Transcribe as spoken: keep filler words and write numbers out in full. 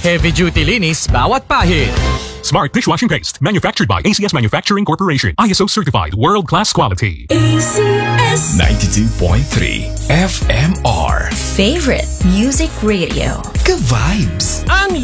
Heavy duty linis bawat pahid. Smart dishwashing paste, manufactured by A C S Manufacturing Corporation. I S O certified, world-class quality. A C S ninety-two point three F M R. Favorite Music Radio. Ka-vibes. Ang